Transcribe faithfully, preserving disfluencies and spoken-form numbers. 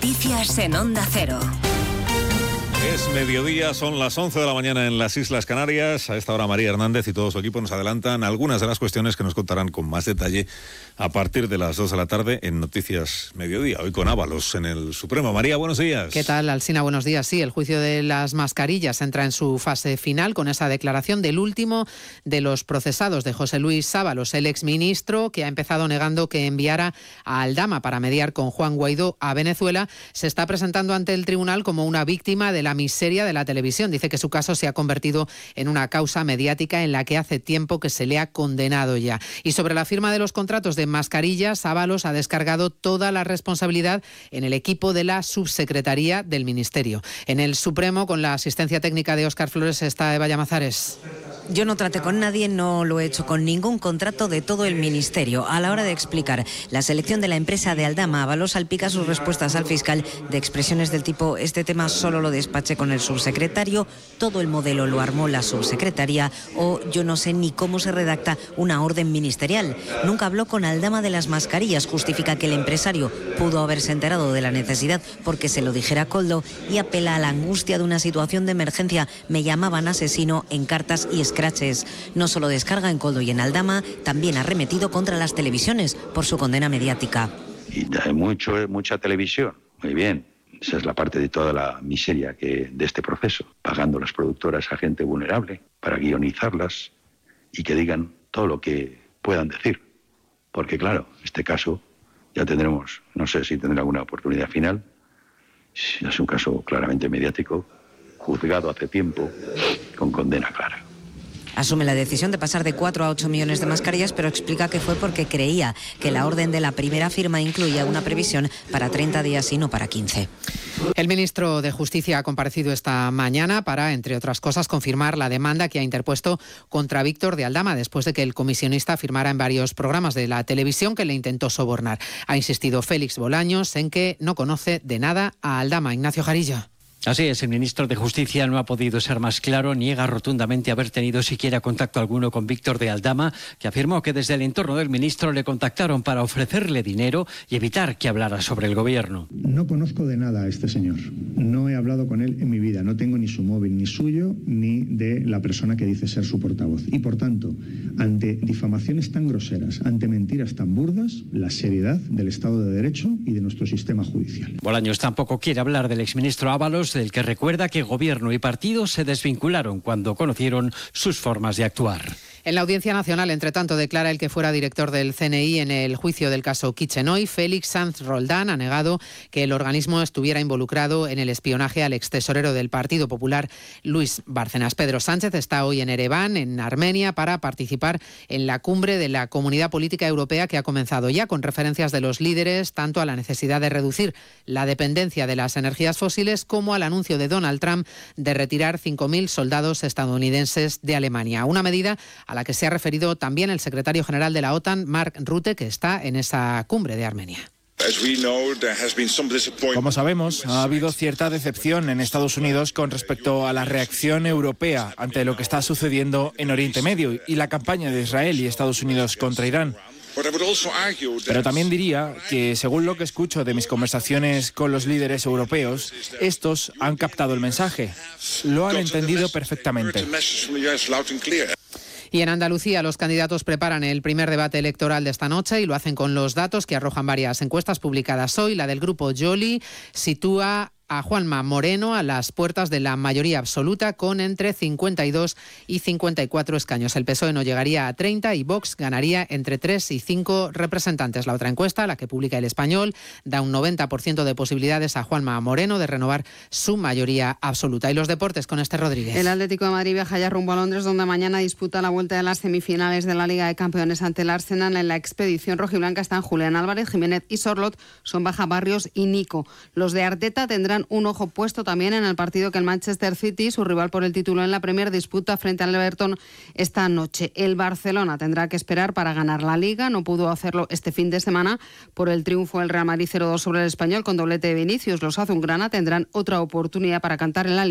Noticias en Onda Cero. Es mediodía, son las once de la mañana en las Islas Canarias. A esta hora María Hernández y todo su equipo nos adelantan algunas de las cuestiones que nos contarán con más detalle a partir de las dos de la tarde en Noticias Mediodía. Hoy con Ábalos en el Supremo. María, buenos días. ¿Qué tal, Alsina? Buenos días. Sí, el juicio de las mascarillas entra en su fase final con esa declaración del último de los procesados, de José Luis Ábalos, el exministro que ha empezado negando que enviara a Aldama para mediar con Juan Guaidó a Venezuela. Se está presentando ante el tribunal como una víctima de la miseria de la televisión. Dice que su caso se ha convertido en una causa mediática en la que hace tiempo que se le ha condenado ya. Y sobre la firma de los contratos de mascarillas, Ábalos ha descargado toda la responsabilidad en el equipo de la subsecretaría del Ministerio. En el Supremo, con la asistencia técnica de Óscar Flores, está Eva Llamazares. Yo no traté con nadie, no lo he hecho con ningún contrato de todo el Ministerio. A la hora de explicar la selección de la empresa de Aldama, Ábalos salpica sus respuestas al fiscal de expresiones del tipo: este tema solo lo despaché con el subsecretario, todo el modelo lo armó la subsecretaria, o yo no sé ni cómo se redacta una orden ministerial. Nunca habló con Aldama de las mascarillas, justifica que el empresario pudo haberse enterado de la necesidad porque se lo dijera Koldo, y apela a la angustia de una situación de emergencia. Me llamaban asesino en cartas y scratches. No solo descarga en Koldo y en Aldama, también ha arremetido contra las televisiones por su condena mediática. Y hay mucho, mucha televisión, muy bien. Esa es la parte de toda la miseria que de este proceso, pagando las productoras a gente vulnerable para guionizarlas y que digan todo lo que puedan decir. Porque claro, en este caso ya tendremos, no sé si tendrá alguna oportunidad final, es un caso claramente mediático, juzgado hace tiempo, con condena clara. Asume la decisión de pasar de cuatro a ocho millones de mascarillas, pero explica que fue porque creía que la orden de la primera firma incluía una previsión para treinta días y no para quince. El ministro de Justicia ha comparecido esta mañana para, entre otras cosas, confirmar la demanda que ha interpuesto contra Víctor de Aldama después de que el comisionista afirmara en varios programas de la televisión que le intentó sobornar. Ha insistido Félix Bolaños en que no conoce de nada a Aldama. Ignacio Jarillo. Así es, el ministro de Justicia no ha podido ser más claro, niega rotundamente haber tenido siquiera contacto alguno con Víctor de Aldama, que afirmó que desde el entorno del ministro le contactaron para ofrecerle dinero y evitar que hablara sobre el gobierno. No conozco de nada a este señor, no he hablado con él en mi vida, no tengo ni su móvil, ni suyo, ni de la persona que dice ser su portavoz. Y por tanto, ante difamaciones tan groseras, ante mentiras tan burdas, la seriedad del Estado de Derecho y de nuestro sistema judicial. Bolaños tampoco quiere hablar del exministro Ábalos, del que recuerda que gobierno y partido se desvincularon cuando conocieron sus formas de actuar. En la Audiencia Nacional, entre tanto, declara el que fuera director del C N I en el juicio del caso Kitchenoy. Félix Sanz Roldán ha negado que el organismo estuviera involucrado en el espionaje al extesorero del Partido Popular, Luis Bárcenas. Pedro Sánchez está hoy en Ereván, en Armenia, para participar en la cumbre de la Comunidad Política Europea que ha comenzado ya, con referencias de los líderes tanto a la necesidad de reducir la dependencia de las energías fósiles como al anuncio de Donald Trump de retirar cinco mil soldados estadounidenses de Alemania. Una medida a la que se ha referido también el secretario general de la OTAN, Mark Rutte, que está en esa cumbre de Armenia. Como sabemos, ha habido cierta decepción en Estados Unidos con respecto a la reacción europea ante lo que está sucediendo en Oriente Medio y la campaña de Israel y Estados Unidos contra Irán. Pero también diría que, según lo que escucho de mis conversaciones con los líderes europeos, estos han captado el mensaje, lo han entendido perfectamente. Y en Andalucía los candidatos preparan el primer debate electoral de esta noche y lo hacen con los datos que arrojan varias encuestas publicadas hoy. La del grupo Yoli sitúa a Juanma Moreno a las puertas de la mayoría absoluta con entre cincuenta y dos y cincuenta y cuatro escaños. El P S O E no llegaría a treinta y Vox ganaría entre tres y cinco representantes. La otra encuesta, la que publica El Español, da un noventa por ciento de posibilidades a Juanma Moreno de renovar su mayoría absoluta. Y los deportes con Esther Rodríguez. El Atlético de Madrid viaja ya rumbo a Londres, donde mañana disputa la vuelta de las semifinales de la Liga de Campeones ante el Arsenal. En la expedición rojiblanca están Julián Álvarez, Jiménez y Sorlot, son baja Barrios y Nico. Los de Arteta tendrán un ojo puesto también en el partido que el Manchester City, su rival por el título en la Premier, disputa frente al Everton esta noche. El Barcelona tendrá que esperar para ganar la Liga, no pudo hacerlo este fin de semana por el triunfo del Real Madrid cero dos sobre el Español con doblete de Vinicius. Los azulgrana tendrán otra oportunidad para cantar en la Liga